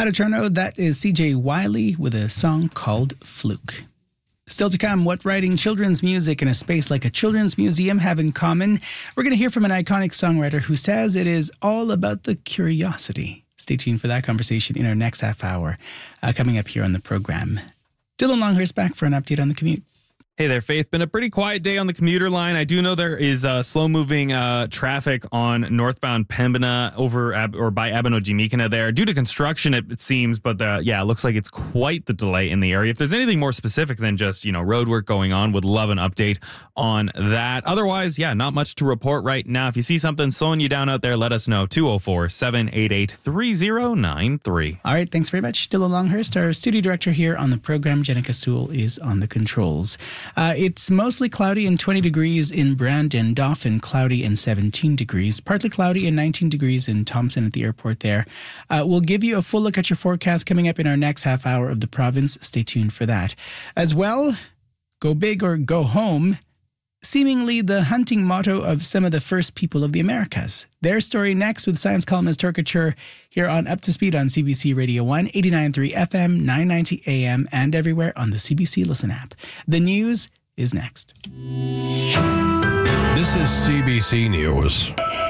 Out of Toronto, that is CJ Wiley with a song called Fluke. Still to come, what writing children's music in a space like a children's museum have in common. We're going to hear from an iconic songwriter who says it is all about the curiosity. Stay tuned for that conversation in our next half hour, coming up here on the program. Dylan Longhurst back for an update on the commute. Hey there, Faith. Been a pretty quiet day on the commuter line. I do know there is slow-moving traffic on northbound Pembina over by Abino-Jimikina there due to construction, it seems. But it looks like it's quite the delay in the area. If there's anything more specific than just road work going on, would love an update on that. Otherwise, not much to report right now. If you see something slowing you down out there, let us know. 204-788-3093. All right, thanks very much, Dylan Longhurst, our studio director here on the program. Jenica Sewell is on the controls. It's mostly cloudy and 20 degrees in Brandon. Dauphin, cloudy and 17 degrees. Partly cloudy and 19 degrees in Thompson at the airport there. We'll give you a full look at your forecast coming up in our next half hour of the province. Stay tuned for that. As well, go big or go home. Seemingly the hunting motto of some of the first people of the Americas. Their story next with science columnist Turka Chur here on Up to Speed on CBC Radio 1, 89.3 FM, 990 AM, and everywhere on the CBC Listen app. The news is next. This is CBC News.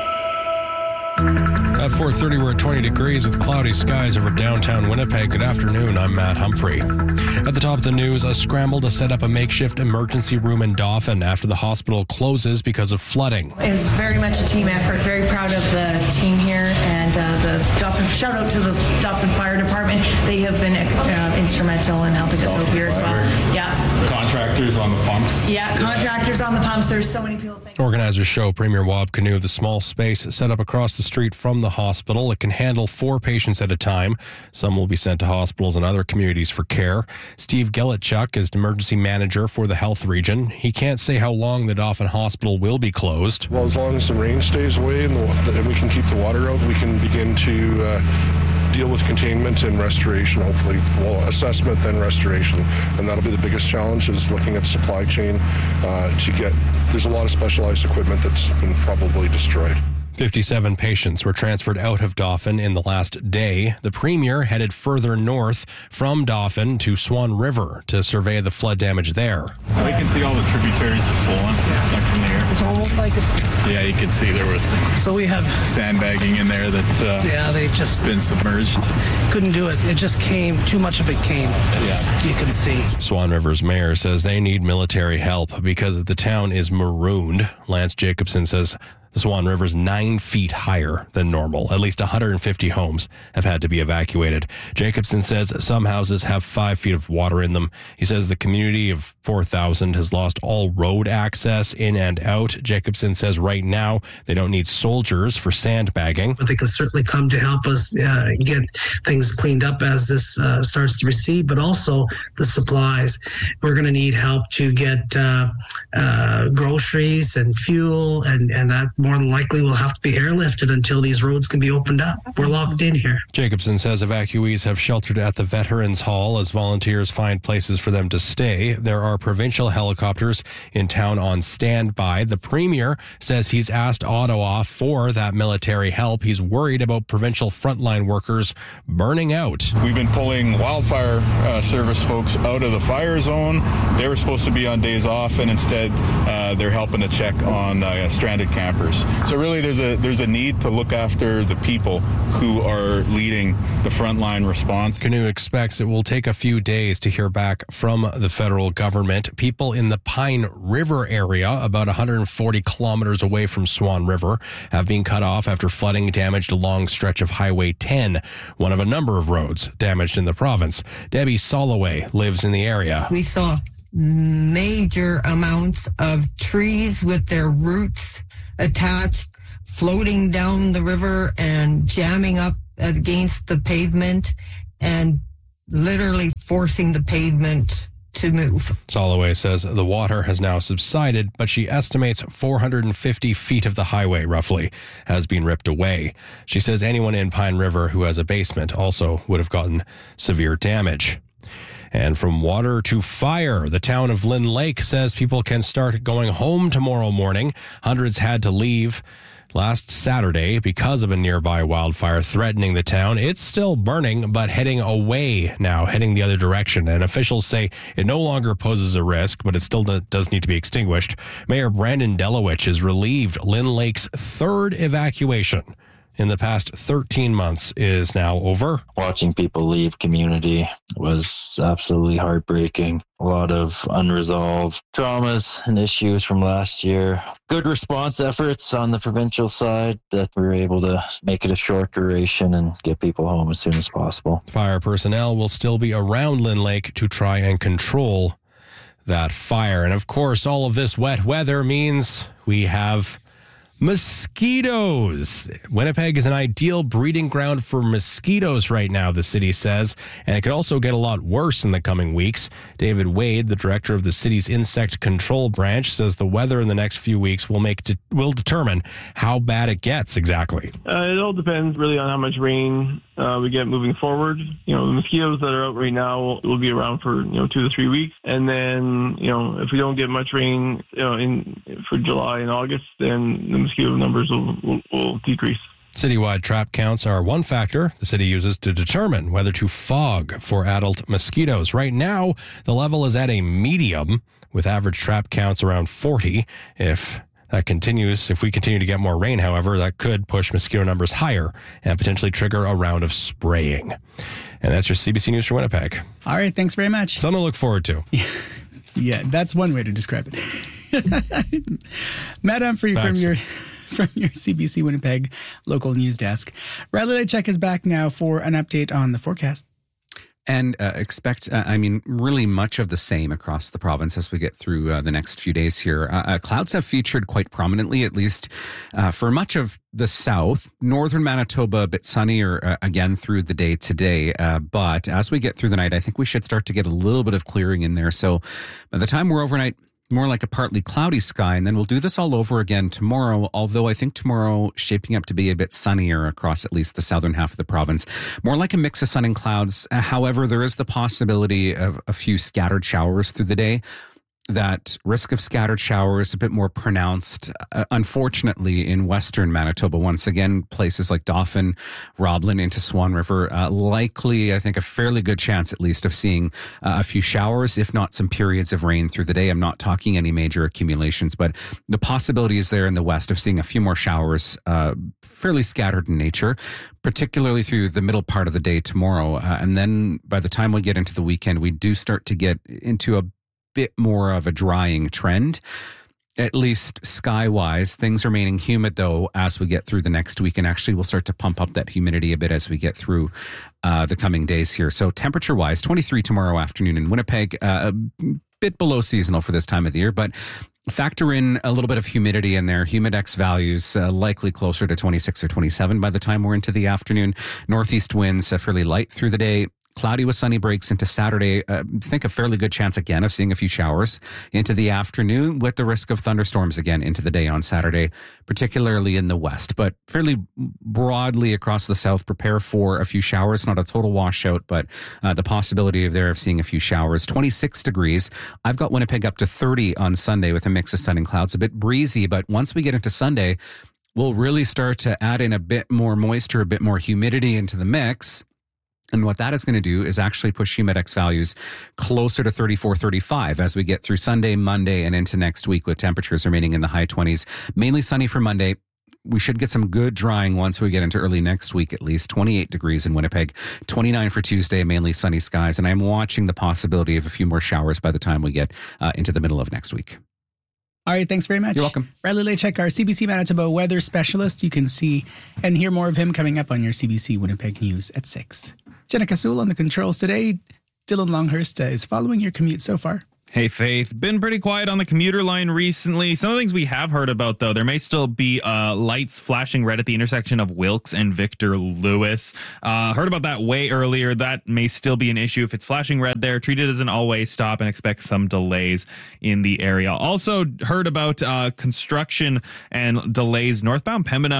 At 4:30, we're at 20 degrees with cloudy skies over downtown Winnipeg. Good afternoon, I'm Matt Humphrey. At the top of the news, a scramble to set up a makeshift emergency room in Dauphin after the hospital closes because of flooding. It's very much a team effort. Very proud of the team here and the Dauphin. Shout out to the Dauphin Fire Department. They have been instrumental in helping us out here as well. Yeah. Contractors on the pumps. Yeah, contractors on the pumps. There's so many people. Organizers show Premier Wab Kinew the small space set up across the street from the hospital. It can handle 4 patients at a time. Some will be sent to hospitals and other communities for care. Steve Gilitchuk is emergency manager for the health region. He can't say how long the Dauphin Hospital will be closed. Well, as long as the rain stays away and we can keep the water out, we can begin to deal with containment and restoration, hopefully. Well, assessment, then restoration. And that'll be the biggest challenge, is looking at supply chain there's a lot of specialized equipment that's been probably destroyed. 57 patients were transferred out of Dauphin in the last day. The Premier headed further north from Dauphin to Swan River to survey the flood damage there. We can see all the tributaries are swollen from the air. It's almost like it's... Yeah, you can see there was sandbagging in there that they just been submerged. Couldn't do it. It just came. Too much of it came. Yeah. You can see. Swan River's mayor says they need military help because the town is marooned. Lance Jacobson says the Swan River's 9 feet higher than normal. At least 150 homes have had to be evacuated. Jacobson says some houses have 5 feet of water in them. He says the community of 4,000 has lost all road access in and out. Jacobson says right now they don't need soldiers for sandbagging. But they can certainly come to help us get things cleaned up as this starts to recede, but also the supplies. We're going to need help to get groceries and fuel, and that more than likely will have to be airlifted until these roads can be opened up. We're locked in here. Jacobson says evacuees have sheltered at the Veterans Hall as volunteers find places for them to stay. There are provincial helicopters in town on standby. The Premier says he's asked Ottawa for that military help. He's worried about provincial frontline workers burning out. We've been pulling wildfire service folks out of the fire zone. They were supposed to be on days off, and instead they're helping to check on stranded campers. So really there's a need to look after the people who are leading the frontline response. Kinew expects it will take a few days to hear back from the federal government. People in the Pine River area, about 140 kilometers away from Swan River, have been cut off after flooding damaged a long stretch of Highway 10, one of a number of roads damaged in the province. Debbie Soloway lives in the area. We saw major amounts of trees with their roots attached, floating down the river and jamming up against the pavement and literally forcing the pavement to move. Soloway says the water has now subsided, but she estimates 450 feet of the highway, roughly, has been ripped away. She says anyone in Pine River who has a basement also would have gotten severe damage. And from water to fire, the town of Lynn Lake says people can start going home tomorrow morning. Hundreds had to leave last Saturday because of a nearby wildfire threatening the town. It's still burning, but heading away now, heading the other direction. And officials say it no longer poses a risk, but it still does need to be extinguished. Mayor Brandon Delowich is relieved Lynn Lake's third evacuation in the past 13 months is now over. Watching people leave community was absolutely heartbreaking. A lot of unresolved traumas and issues from last year. Good response efforts on the provincial side that we were able to make it a short duration and get people home as soon as possible. Fire personnel will still be around Lynn Lake to try and control that fire. And of course, all of this wet weather means we have mosquitoes. Winnipeg is an ideal breeding ground for mosquitoes right now, the city says, and it could also get a lot worse in the coming weeks. David Wade, the director of the city's insect control branch, says the weather in the next few weeks will determine how bad it gets exactly. It all depends really on how much rain we get moving forward. The mosquitoes that are out right now will be around for 2 to 3 weeks, and then if we don't get much rain for July and August, then the mosquito numbers will decrease. Citywide trap counts are one factor the city uses to determine whether to fog for adult mosquitoes. Right now, the level is at a medium, with average trap counts around 40. If we continue to get more rain, however, that could push mosquito numbers higher and potentially trigger a round of spraying. And that's your CBC News for Winnipeg. All right, thanks very much. Something to look forward to. Yeah, that's one way to describe it. Matt Humphrey from your CBC Winnipeg local news desk. Riley Lechek is back now for an update on the forecast. And expect, really much of the same across the province as we get through the next few days here. Clouds have featured quite prominently, at least for much of the south. Northern Manitoba, a bit sunnier again through the day today. But as we get through the night, I think we should start to get a little bit of clearing in there. So by the time we're overnight, more like a partly cloudy sky, and then we'll do this all over again tomorrow, although I think tomorrow shaping up to be a bit sunnier across at least the southern half of the province. More like a mix of sun and clouds. However, there is the possibility of a few scattered showers through the day. That risk of scattered showers a bit more pronounced, unfortunately, in western Manitoba. Once again, places like Dauphin, Roblin into Swan River, likely, I think, a fairly good chance at least of seeing a few showers, if not some periods of rain through the day. I'm not talking any major accumulations, but the possibility is there in the west of seeing a few more showers, fairly scattered in nature, particularly through the middle part of the day tomorrow. And then by the time we get into the weekend, we do start to get into a bit more of a drying trend, at least sky-wise. Things remaining humid, though, as we get through the next week, and actually we'll start to pump up that humidity a bit as we get through the coming days here. So temperature-wise, 23 tomorrow afternoon in Winnipeg, a bit below seasonal for this time of the year, but factor in a little bit of humidity in there. Humidex values likely closer to 26 or 27 by the time we're into the afternoon. Northeast winds fairly light through the day. Cloudy with sunny breaks into Saturday. I think a fairly good chance again of seeing a few showers into the afternoon, with the risk of thunderstorms again into the day on Saturday, particularly in the west. But fairly broadly across the south, prepare for a few showers. Not a total washout, but the possibility of seeing a few showers. 26 degrees. I've got Winnipeg up to 30 on Sunday with a mix of sun and clouds. A bit breezy, but once we get into Sunday, we'll really start to add in a bit more moisture, a bit more humidity into the mix. And what that is going to do is actually push humidex values closer to 34, 35 as we get through Sunday, Monday, and into next week, with temperatures remaining in the high 20s. Mainly sunny for Monday. We should get some good drying once we get into early next week, at least. 28 degrees in Winnipeg, 29 for Tuesday, mainly sunny skies. And I'm watching the possibility of a few more showers by the time we get into the middle of next week. All right, thanks very much. You're welcome. Riley Lechek, our CBC Manitoba weather specialist. You can see and hear more of him coming up on your CBC Winnipeg News at 6. Jenica Sewell on the controls today. Dylan Longhurst is following your commute so far. Hey, Faith. Been pretty quiet on the commuter line recently. Some of the things we have heard about, though, there may still be lights flashing red at the intersection of Wilkes and Victor Lewis. Heard about that way earlier. That may still be an issue. If it's flashing red there, treat it as an always stop and expect some delays in the area. Also heard about construction and delays northbound Pembina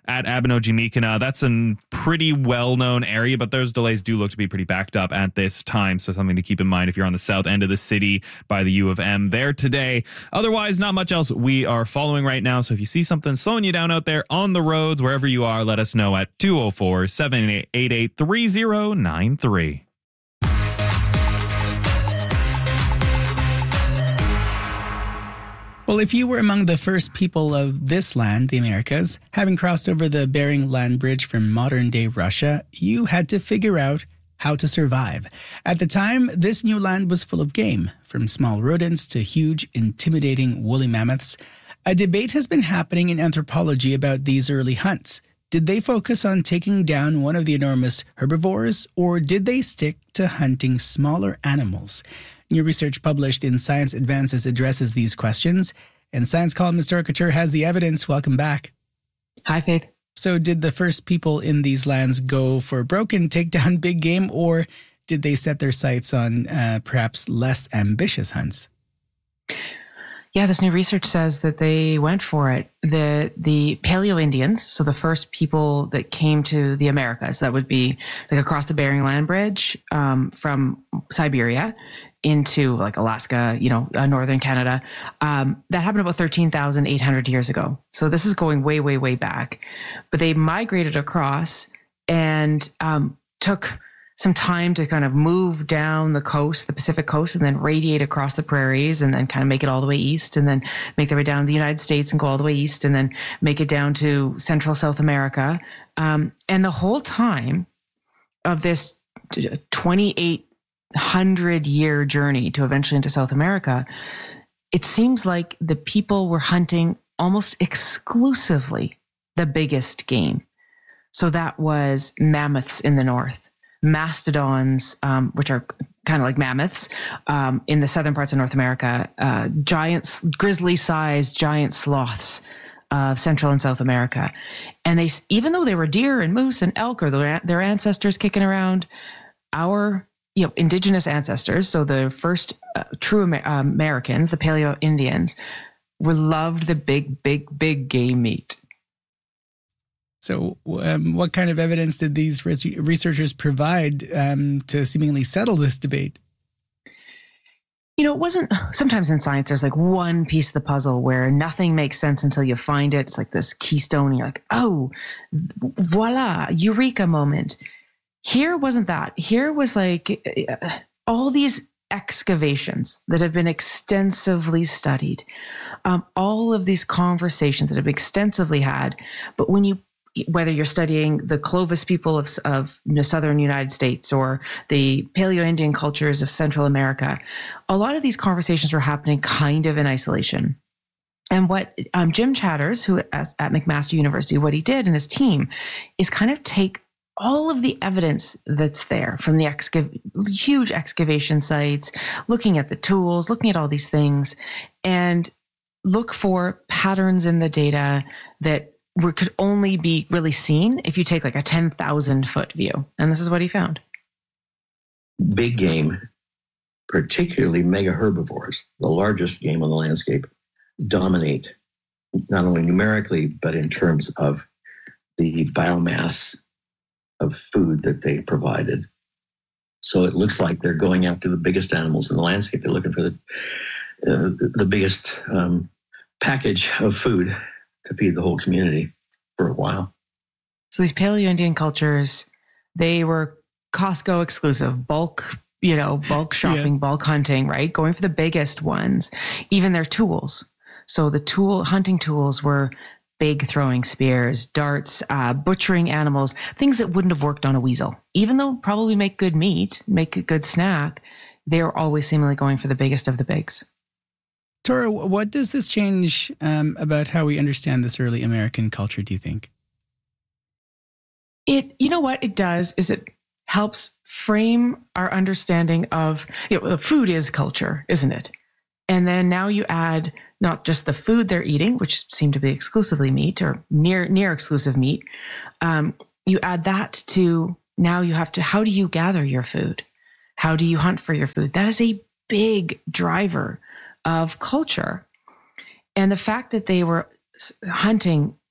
at Abino-Jimikana. That's a pretty well-known area, but those delays do look to be pretty backed up at this time. So something to keep in mind if you're on the south end of the city by the U of M there today. Otherwise, not much else we are following right now. So if you see something slowing you down out there on the roads, wherever you are, let us know at 204-788-3093. Well, if you were among the first people of this land, the Americas, having crossed over the Bering Land Bridge from modern-day Russia, you had to figure out how to survive. At the time, this new land was full of game, from small rodents to huge, intimidating woolly mammoths. A debate has been happening in anthropology about these early hunts. Did they focus on taking down one of the enormous herbivores, or did they stick to hunting smaller animals? New research published in Science Advances addresses these questions, and science columnist Tora Couture has the evidence. Welcome back. Hi, Faith. So did the first people in these lands go for broke and take down big game, or did they set their sights on perhaps less ambitious hunts? Yeah, this new research says that they went for it. The Paleo-Indians, so the first people that came to the Americas, that would be like across the Bering Land Bridge from Siberia into like Alaska, northern Canada. That happened about 13,800 years ago. So this is going way, way, way back. But they migrated across and took some time to kind of move down the coast, the Pacific coast, and then radiate across the prairies and then kind of make it all the way east and then make their way down to the United States and go all the way east and then make it down to Central South America. And the whole time of this 2,800-year journey to eventually into South America, it seems like the people were hunting almost exclusively the biggest game. So that was mammoths in the north, mastodons, which are kind of like mammoths in the southern parts of North America, giants, grizzly-sized giant sloths of Central and South America. And they, even though they were deer and moose and elk or their ancestors kicking around, our indigenous ancestors, so the first true Americans, the Paleo-Indians, loved the big, big, big game meat. So what kind of evidence did these researchers provide to seemingly settle this debate? It wasn't, sometimes in science, there's like one piece of the puzzle where nothing makes sense until you find it. It's like this keystone. And you're like, oh, voila, eureka moment. Here wasn't that. Here was like all these excavations that have been extensively studied, all of these conversations that have been extensively had. But whether you're studying the Clovis people of southern United States or the Paleo-Indian cultures of Central America, a lot of these conversations were happening kind of in isolation. And what Jim Chatters, who at McMaster University, what he did and his team is kind of take all of the evidence that's there from the huge excavation sites, looking at the tools, looking at all these things, and look for patterns in the data that could only be really seen if you take like a 10,000-foot view. And this is what he found. Big game, particularly mega herbivores, the largest game on the landscape, dominate not only numerically, but in terms of the biomass of food that they provided. So it looks like they're going after the biggest animals in the landscape. They're looking for the biggest package of food to feed the whole community for a while. So these Paleo-Indian cultures, they were Costco exclusive, bulk shopping, bulk hunting, right? Going for the biggest ones, even their tools. So the hunting tools were big throwing spears, darts, butchering animals, things that wouldn't have worked on a weasel. Even though probably make good meat, make a good snack, they're always seemingly going for the biggest of the bigs. Tora, what does this change about how we understand this early American culture, do you think? What it does is it helps frame our understanding of, food is culture, isn't it? And then now you add not just the food they're eating, which seem to be exclusively meat or near exclusive meat. You add that to now you have to, how do you gather your food? How do you hunt for your food? That is a big driver of culture. And the fact that they were hunting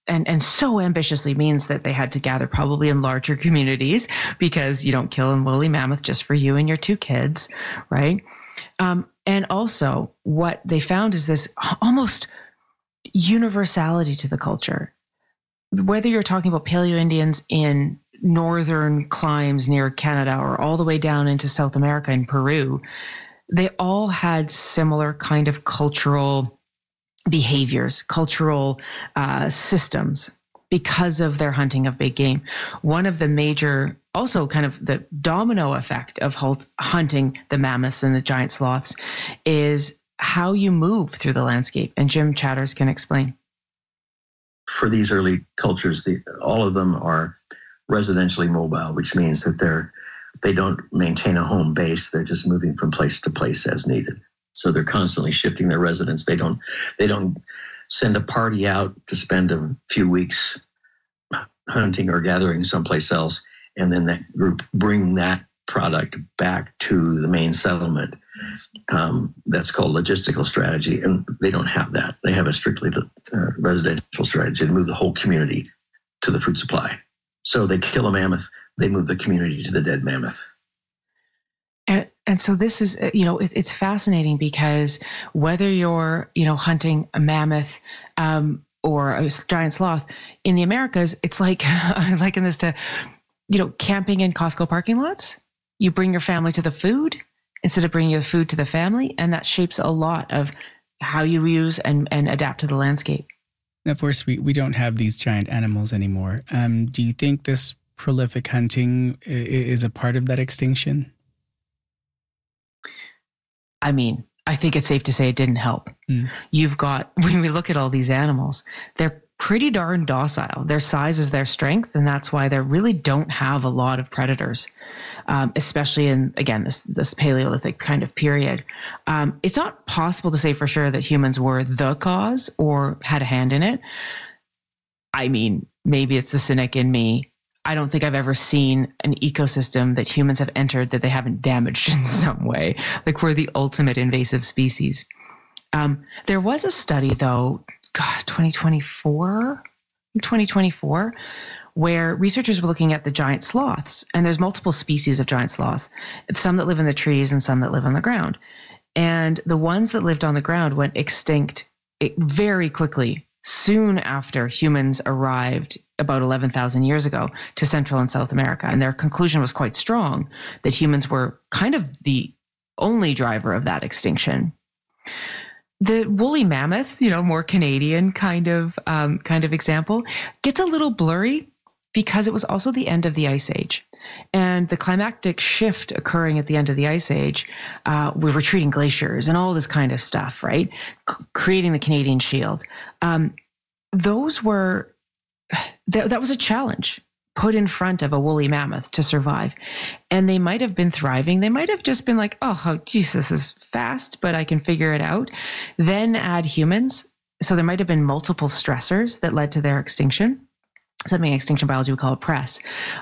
and so ambitiously means that they had to gather probably in larger communities, because you don't kill a woolly mammoth just for you and your 2 kids, right? And also what they found is this almost universality to the culture. Whether you're talking about Paleo-Indians in northern climes near Canada or all the way down into South America and Peru, they all had similar kind of cultural behaviors, cultural systems, because of their hunting of big game. One of the major, also kind of the domino effect of hunting the mammoths and the giant sloths, is how you move through the landscape. And Jim Chatters can explain. For these early cultures, all of them are residentially mobile, which means that they don't maintain a home base. They're just moving from place to place as needed. So they're constantly shifting their residence. They don't send a party out to spend a few weeks hunting or gathering someplace else, and then that group bring that product back to the main settlement. That's called logistical strategy, and they don't have that. They have a strictly residential strategy to move the whole community to the food supply. So they kill a mammoth, they move the community to the dead mammoth. And so this is, it's fascinating, because whether you're, hunting a mammoth or a giant sloth in the Americas, it's like, I liken this to, camping in Costco parking lots. You bring your family to the food instead of bringing your food to the family. And that shapes a lot of how you use and adapt to the landscape. Of course, we don't have these giant animals anymore. Do you think this prolific hunting is a part of that extinction? I mean, I think it's safe to say it didn't help. You've got, when we look at all these animals, they're pretty darn docile. Their size is their strength, and that's why they really don't have a lot of predators, especially in, again, this Paleolithic kind of period. It's not possible to say for sure that humans were the cause or had a hand in it. I mean, maybe it's the cynic in me. I don't think I've ever seen an ecosystem that humans have entered that they haven't damaged in some way. Like, we're the ultimate invasive species. There was a study, though, 2024, where researchers were looking at the giant sloths. And there's multiple species of giant sloths, some that live in the trees and some that live on the ground. And the ones that lived on the ground went extinct very quickly, soon after humans arrived about 11,000 years ago to Central and South America. And their conclusion was quite strong that humans were kind of the only driver of that extinction. The woolly mammoth, more Canadian kind of example, gets a little blurry because it was also the end of the Ice Age. And the climactic shift occurring at the end of the Ice Age, we're retreating glaciers and all this kind of stuff, right? Creating the Canadian Shield. That was a challenge put in front of a woolly mammoth to survive. And they might have been thriving. They might have just been like, oh, geez, this is fast, but I can figure it out. Then add humans. So there might have been multiple stressors that led to their extinction. Something in extinction biology we call a press.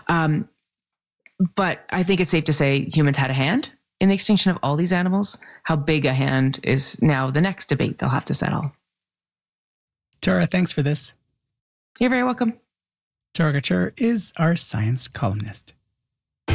But I think it's safe to say humans had a hand in the extinction of all these animals. How big a hand is now the next debate they'll have to settle. Tara, thanks for this. You're very welcome. Tara Gachur is our science columnist.